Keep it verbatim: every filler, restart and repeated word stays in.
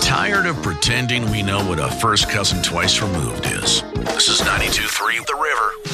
tired of pretending we know what a first cousin twice removed is? This is ninety-two point three The River.